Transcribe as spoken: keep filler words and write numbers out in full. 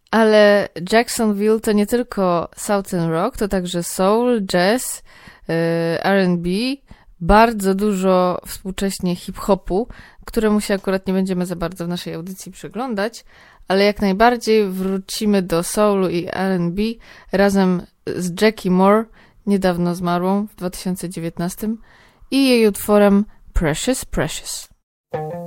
Ale Jacksonville to nie tylko Southern Rock, to także soul, jazz, R and B, bardzo dużo współcześnie hip-hopu, któremu się akurat nie będziemy za bardzo w naszej audycji przyglądać, ale jak najbardziej wrócimy do soulu i R and B razem z Jackie Moore, niedawno zmarłą w dwa tysiące dziewiętnastym, i jej utworem Precious Precious.